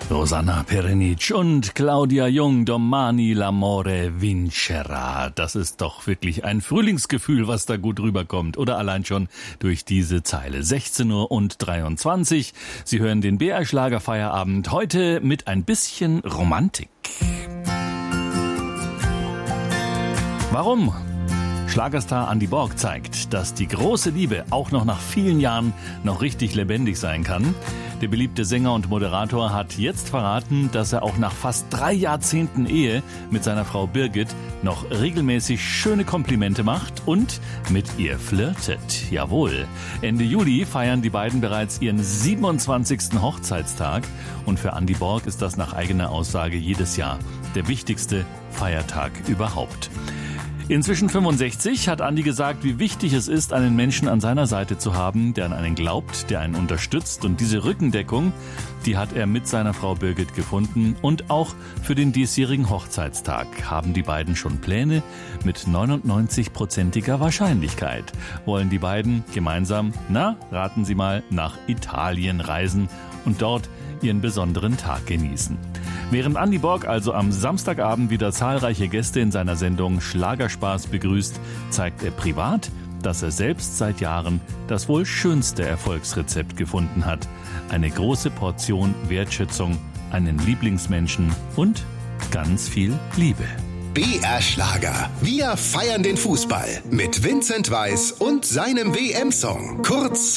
Rosanna Perenic und Claudia Jung, Domani l'amore vincerà. Das ist doch wirklich ein Frühlingsgefühl, was da gut rüberkommt. Oder allein schon durch diese Zeile. 16:23 Uhr. Sie hören den BR-Schlager-Feierabend heute mit ein bisschen Romantik. Warum? Schlagerstar Andy Borg zeigt, dass die große Liebe auch noch nach vielen Jahren noch richtig lebendig sein kann. Der beliebte Sänger und Moderator hat jetzt verraten, dass er auch nach fast 3 Jahrzehnten Ehe mit seiner Frau Birgit noch regelmäßig schöne Komplimente macht und mit ihr flirtet. Jawohl. Ende Juli feiern die beiden bereits ihren 27. Hochzeitstag und für Andy Borg ist das nach eigener Aussage jedes Jahr der wichtigste Feiertag überhaupt. Inzwischen 65 hat Andi gesagt, wie wichtig es ist, einen Menschen an seiner Seite zu haben, der an einen glaubt, der einen unterstützt. Und diese Rückendeckung, die hat er mit seiner Frau Birgit gefunden. Und auch für den diesjährigen Hochzeitstag haben die beiden schon Pläne. Mit 99%iger Wahrscheinlichkeit wollen die beiden gemeinsam, raten Sie mal, nach Italien reisen und dort ihren besonderen Tag genießen. Während Andy Borg also am Samstagabend wieder zahlreiche Gäste in seiner Sendung Schlagerspaß begrüßt, zeigt er privat, dass er selbst seit Jahren das wohl schönste Erfolgsrezept gefunden hat. Eine große Portion Wertschätzung, einen Lieblingsmenschen und ganz viel Liebe. BR Schlager. Wir feiern den Fußball mit Vincent Weiss und seinem WM-Song. Kurz